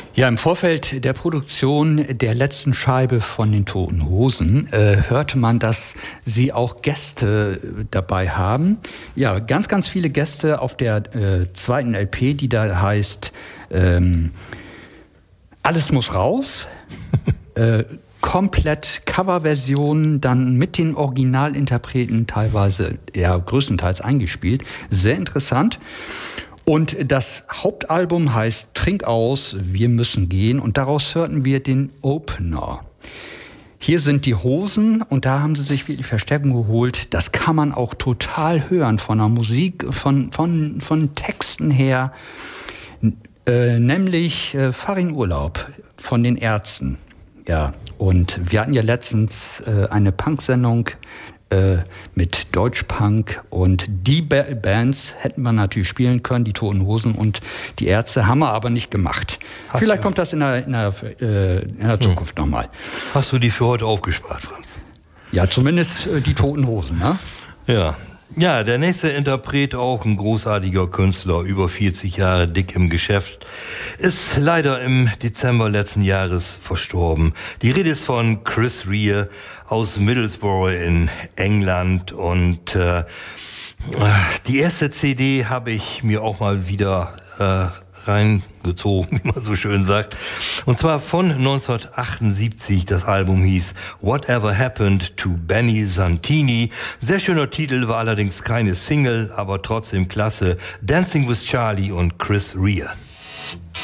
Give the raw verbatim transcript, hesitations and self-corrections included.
Ja, im Vorfeld der Produktion der letzten Scheibe von den Toten Hosen äh, hörte man, dass sie auch Gäste dabei haben. Ja, ganz, ganz viele Gäste auf der äh, zweiten L P, die da heißt ähm, Alles muss raus. äh, komplett Coverversion, dann mit den Originalinterpreten teilweise, ja, größtenteils eingespielt. Sehr interessant. Und das Hauptalbum heißt Trink aus, wir müssen gehen. Und daraus hörten wir den Opener. Hier sind die Hosen und da haben sie sich wirklich Verstärkung geholt. Das kann man auch total hören von der Musik, von, von, von Texten her. Äh, nämlich äh, Fahr in Urlaub von den Ärzten. Ja, und wir hatten ja letztens äh, eine Punk-Sendung äh, mit Deutschpunk und die ba- Bands hätten wir natürlich spielen können, die Toten Hosen und die Ärzte, haben wir aber nicht gemacht. Hast Vielleicht du? kommt das in der, in der, äh, in der Zukunft hm. nochmal. Hast du die für heute aufgespart, Franz? Ja, zumindest äh, die Toten Hosen, ne? Ja. Ja, der nächste Interpret, auch ein großartiger Künstler, über vierzig Jahre dick im Geschäft, ist leider im Dezember letzten Jahres verstorben. Die Rede ist von Chris Rea aus Middlesbrough in England und äh, die erste C D habe ich mir auch mal wieder äh, reingezogen, wie man so schön sagt. Und zwar von neunzehnhundertachtundsiebzig. Das Album hieß Whatever Happened to Benny Santini. Sehr schöner Titel, war allerdings keine Single, aber trotzdem klasse. Dancing with Charlie und Chris Rea.